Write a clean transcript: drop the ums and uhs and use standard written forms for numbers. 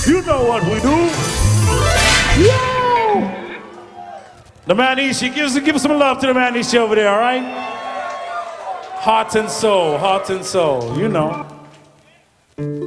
You know what we do. Yo! The Manishi, give some love to the Manishi over there, all right? Heart and soul, you know.